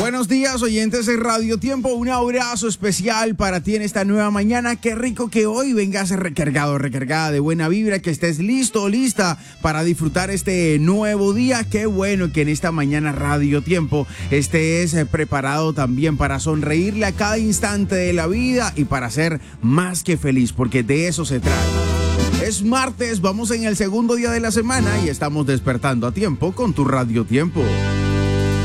Buenos días, oyentes de Radio Tiempo. Un abrazo especial para ti en esta nueva mañana. Qué rico que hoy vengas recargado, recargada de buena vibra, que estés listo, lista para disfrutar este nuevo día. Qué bueno que en esta mañana Radio Tiempo estés preparado también para sonreírle a cada instante de la vida y para ser más que feliz, porque de eso se trata. Es martes, vamos en el segundo día de la semana y estamos despertando a tiempo con tu Radio Tiempo.